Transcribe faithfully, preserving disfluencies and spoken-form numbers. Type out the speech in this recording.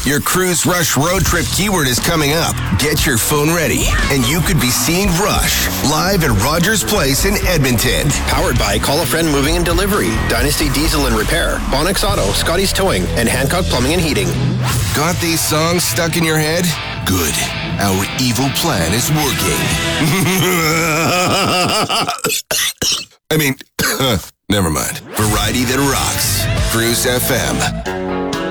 Your Cruise Rush road trip keyword is coming up. Get your phone ready, and you could be seeing Rush live at Rogers Place in Edmonton. Powered by Call a Friend Moving and Delivery, Dynasty Diesel and Repair, Bonix Auto, Scotty's Towing, and Hancock Plumbing and Heating. Got these songs stuck in your head? Good. Our evil plan is working. I mean, never mind. Variety that rocks. Cruise F M.